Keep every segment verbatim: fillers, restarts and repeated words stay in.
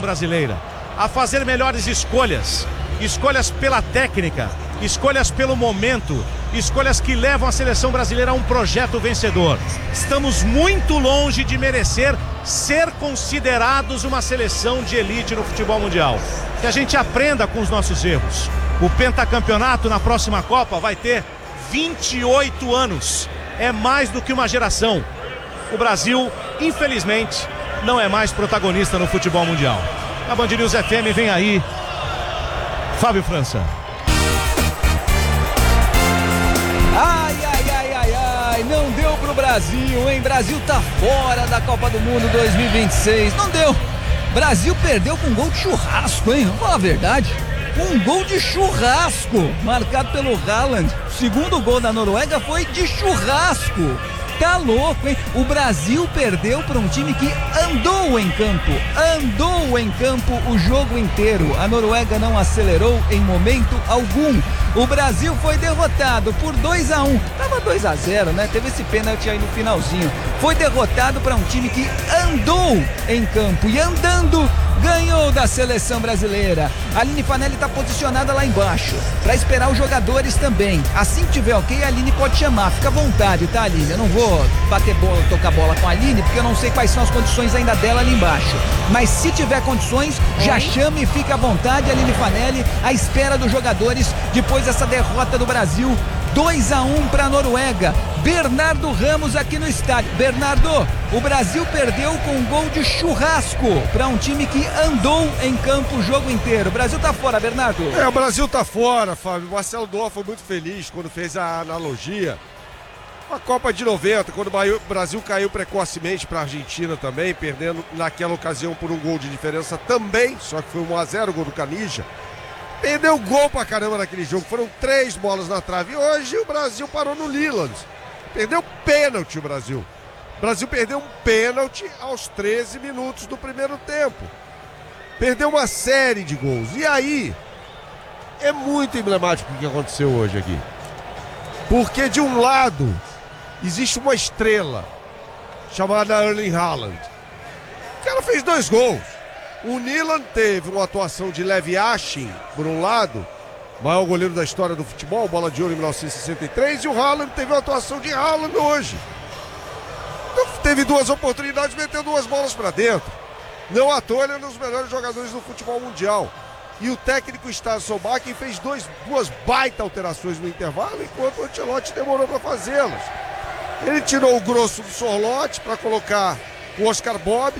brasileira, a fazer melhores escolhas, escolhas pela técnica, escolhas pelo momento, escolhas que levam a seleção brasileira a um projeto vencedor. Estamos muito longe de merecer ser considerados uma seleção de elite no futebol mundial. Que a gente aprenda com os nossos erros. O pentacampeonato na próxima Copa vai ter vinte e oito anos. É mais do que uma geração. O Brasil, infelizmente, não é mais protagonista no futebol mundial. Na Band News F M vem aí Fábio França. Ai, ai, ai, ai, ai, não deu pro Brasil, hein? Brasil tá fora da Copa do Mundo dois mil e vinte e seis, não deu. Brasil perdeu com um gol de churrasco, hein? Vamos falar a verdade. Um gol de churrasco, marcado pelo Haaland. O segundo gol da Noruega foi de churrasco. Tá louco, hein? O Brasil perdeu para um time que andou em campo, andou em campo o jogo inteiro. A Noruega não acelerou em momento algum. O Brasil foi derrotado por dois a um. Tava dois a zero, né? Teve esse pênalti aí no finalzinho. Foi derrotado para um time que andou em campo e andando ganhou da seleção brasileira. A Aline Fanelli está posicionada lá embaixo para esperar os jogadores também. Assim que tiver ok, a Aline pode chamar. Fica à vontade, tá, Aline? Eu não vou bater bola, tocar bola com a Aline, porque eu não sei quais são as condições ainda dela ali embaixo. Mas se tiver condições, já chame e fica à vontade, Aline Fanelli, à espera dos jogadores depois dessa derrota do Brasil. dois a um para a Noruega. Bernardo Ramos aqui no estádio. Bernardo, o Brasil perdeu com um gol de churrasco para um time que andou em campo o jogo inteiro. O Brasil tá fora, Bernardo. É, o Brasil tá fora, Fábio. O Marcelo Dor foi muito feliz quando fez a analogia. A Copa de noventa, quando o Brasil caiu precocemente para a Argentina também, perdendo naquela ocasião por um gol de diferença também, só que foi um a zero o gol do Canija. Perdeu gol pra caramba naquele jogo, foram três bolas na trave. E hoje o Brasil parou no Leland. Perdeu pênalti o Brasil. O Brasil perdeu um pênalti aos treze minutos do primeiro tempo. Perdeu uma série de gols. E aí, é muito emblemático o que aconteceu hoje aqui. Porque de um lado, existe uma estrela chamada Erling Haaland. O cara fez dois gols. O Nilan teve uma atuação de Lev Yashin, por um lado, maior goleiro da história do futebol, bola de ouro em mil novecentos e sessenta e três, e o Haaland teve uma atuação de Haaland hoje. Então, teve duas oportunidades, meteu duas bolas para dentro. Não à toa, ele é um dos melhores jogadores do futebol mundial. E o técnico Stas Solbakken fez dois, duas baita alterações no intervalo, enquanto o Ancelotti demorou para fazê-las. Ele tirou o grosso do Sorloth para colocar o Oscar Bob,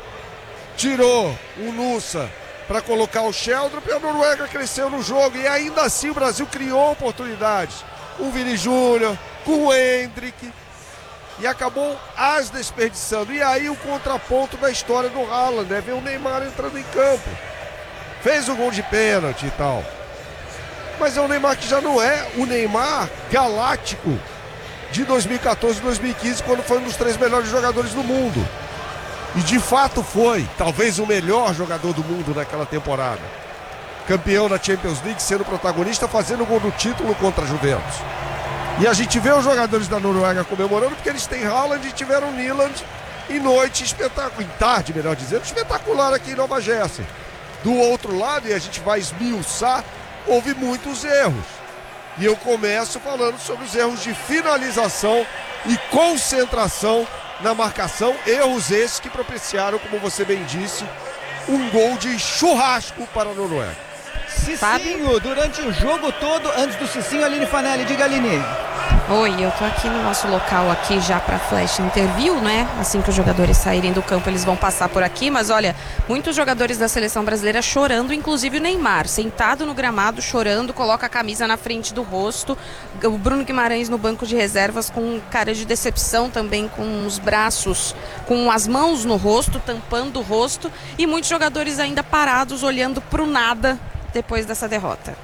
tirou o Nusa para colocar o Sheldrup, e a Noruega cresceu no jogo, e ainda assim o Brasil criou oportunidades com o Vini Júnior, com o Hendrick, e acabou as desperdiçando. E aí o contraponto da história do Haaland, né? Ver o Neymar entrando em campo, fez o gol de pênalti e tal, mas é o Neymar que já não é o Neymar galáctico de dois mil e quatorze e dois mil e quinze, quando foi um dos três melhores jogadores do mundo. E de fato foi, talvez o melhor jogador do mundo naquela temporada. Campeão da Champions League, sendo protagonista, fazendo o gol do título contra a Juventus. E a gente vê os jogadores da Noruega comemorando porque eles têm Haaland e tiveram Nyland em noite espetacular, em tarde, melhor dizendo, espetacular aqui em Nova Jersey. Do outro lado, e a gente vai esmiuçar, houve muitos erros. E eu começo falando sobre os erros de finalização e concentração na marcação, erros esses que propiciaram, como você bem disse, um gol de churrasco para a Noruega. Cicinho, durante o jogo todo, antes do Cicinho, Aline Fanelli, diga, Aline. Oi, eu tô aqui no nosso local aqui já para Flash Interview, né? Assim que os jogadores saírem do campo, eles vão passar por aqui, mas olha, muitos jogadores da seleção brasileira chorando, inclusive o Neymar, sentado no gramado, chorando, coloca a camisa na frente do rosto, o Bruno Guimarães no banco de reservas com cara de decepção também, com os braços, com as mãos no rosto, tampando o rosto, e muitos jogadores ainda parados, olhando pro nada depois dessa derrota.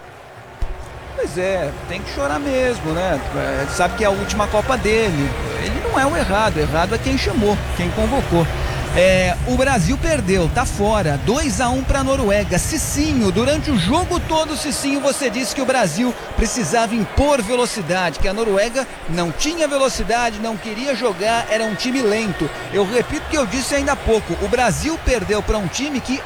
Pois é, tem que chorar mesmo, né? Ele sabe que é a última Copa dele. Ele não é o errado, o errado é quem chamou, quem convocou. É, o Brasil perdeu, tá fora, dois a um para a Noruega. Cicinho, durante o jogo todo, Cicinho, você disse que o Brasil precisava impor velocidade, que a Noruega não tinha velocidade, não queria jogar, era um time lento. Eu repito o que eu disse ainda há pouco, o Brasil perdeu para um time que